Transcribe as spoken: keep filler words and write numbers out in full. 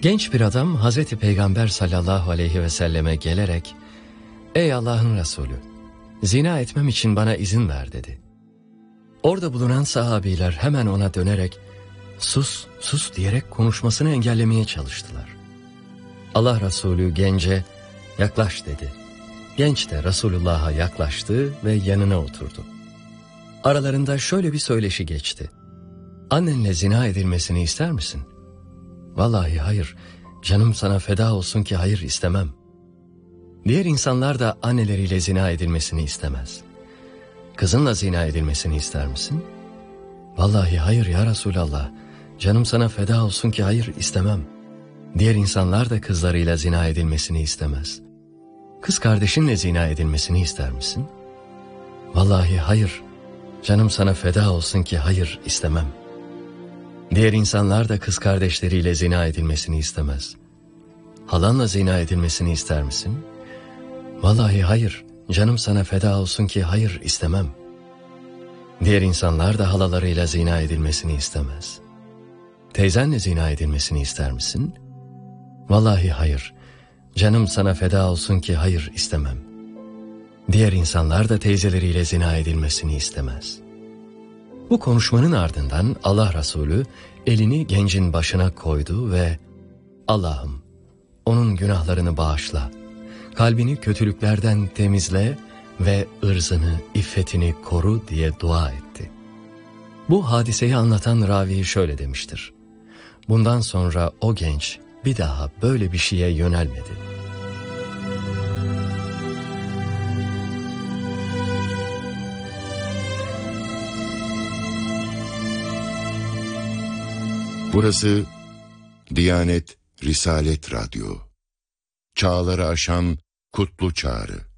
Genç bir adam Hazreti Peygamber sallallahu aleyhi ve selleme gelerek "Ey Allah'ın Resulü, zina etmem için bana izin ver" dedi. Orada bulunan sahabiler hemen ona dönerek "Sus, sus" diyerek konuşmasını engellemeye çalıştılar. Allah Resulü gence "Yaklaş" dedi. Genç de Resulullah'a yaklaştı ve yanına oturdu. Aralarında şöyle bir söyleşi geçti. "Annenle zina edilmesini ister misin?" "Vallahi hayır, canım sana feda olsun ki hayır istemem." Diğer insanlar da anneleriyle zina edilmesini istemez. "Kızınla zina edilmesini ister misin?" "Vallahi hayır ya Resulallah, canım sana feda olsun ki hayır istemem." Diğer insanlar da kızlarıyla zina edilmesini istemez. "Kız kardeşinle zina edilmesini ister misin?" "Vallahi hayır, canım sana feda olsun ki hayır istemem." Diğer insanlar da kız kardeşleriyle zina edilmesini istemez. "Halanla zina edilmesini ister misin?" "Vallahi hayır, canım sana feda olsun ki hayır istemem." Diğer insanlar da halalarıyla zina edilmesini istemez. "Teyzenle zina edilmesini ister misin?" "Vallahi hayır, canım sana feda olsun ki hayır istemem." Diğer insanlar da teyzeleriyle zina edilmesini istemez. Bu konuşmanın ardından Allah Resulü elini gencin başına koydu ve "Allah'ım, onun günahlarını bağışla, kalbini kötülüklerden temizle ve ırzını, iffetini koru" diye dua etti. Bu hadiseyi anlatan ravi şöyle demiştir: "Bundan sonra o genç bir daha böyle bir şeye yönelmedi." Burası Diyanet Risalet Radyo. Çağları aşan kutlu çağrı.